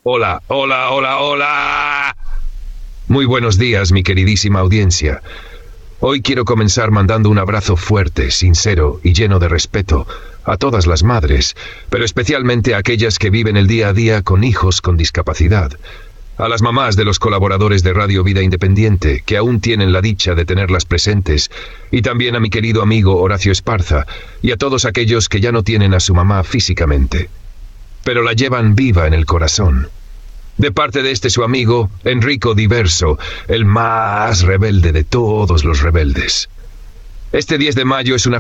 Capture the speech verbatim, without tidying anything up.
Hola, hola, hola, hola. Muy buenos días, mi queridísima audiencia. Hoy quiero comenzar mandando un abrazo fuerte, sincero y lleno de respeto a todas las madres, pero especialmente a aquellas que viven el día a día con hijos con discapacidad. A las mamás de los colaboradores de Radio Vida Independiente, que aún tienen la dicha de tenerlas presentes, y también a mi querido amigo Horacio Esparza, y a todos aquellos que ya no tienen a su mamá físicamente, pero la llevan viva en el corazón. De parte de este su amigo, Enrico Diverso, el más rebelde de todos los rebeldes. Este diez de mayo es una